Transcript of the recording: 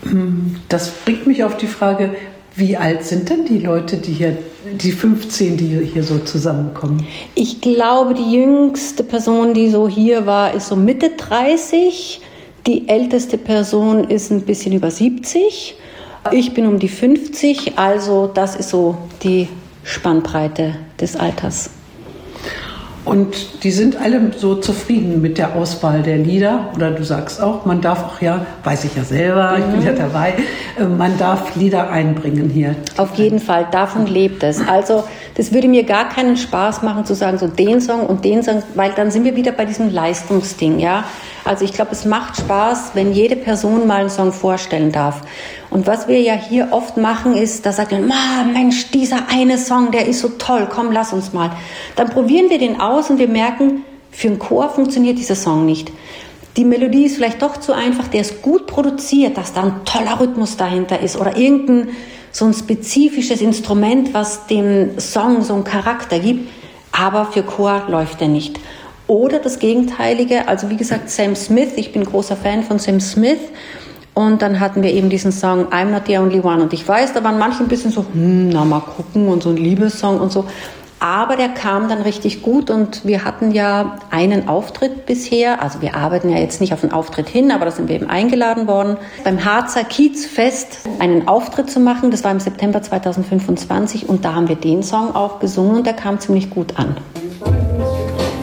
Das bringt mich auf die Frage, wie alt sind denn die Leute, die 15, die hier so zusammenkommen? Ich glaube, die jüngste Person, die so hier war, ist so Mitte 30. Die älteste Person ist ein bisschen über 70. Ich bin um die 50, also das ist so die Spannbreite des Alters. Und die sind alle so zufrieden mit der Auswahl der Lieder? Oder du sagst auch, man darf auch weiß ich ja selber, ich bin ja dabei, man darf Lieder einbringen hier. Auf jeden Fall, davon lebt es. Also das würde mir gar keinen Spaß machen zu sagen, so den Song und den Song, weil dann sind wir wieder bei diesem Leistungsding, ja. Also ich glaube, es macht Spaß, wenn jede Person mal einen Song vorstellen darf. Und was wir ja hier oft machen ist, da sagt man, Mensch, dieser eine Song, der ist so toll, komm, lass uns mal. Dann probieren wir den aus und wir merken, für einen Chor funktioniert dieser Song nicht. Die Melodie ist vielleicht doch zu einfach, der ist gut produziert, dass da ein toller Rhythmus dahinter ist oder irgendein so ein spezifisches Instrument, was dem Song so einen Charakter gibt, aber für Chor läuft er nicht. Oder das Gegenteilige, also wie gesagt, Sam Smith, ich bin großer Fan von Sam Smith. Und dann hatten wir eben diesen Song I'm Not the Only One. Und ich weiß, da waren manche ein bisschen so, mal gucken und so ein Liebessong und so. Aber der kam dann richtig gut und wir hatten ja einen Auftritt bisher. Also wir arbeiten ja jetzt nicht auf einen Auftritt hin, aber da sind wir eben eingeladen worden, beim Harzer Kiezfest einen Auftritt zu machen. Das war im September 2025 und da haben wir den Song auch gesungen und der kam ziemlich gut an.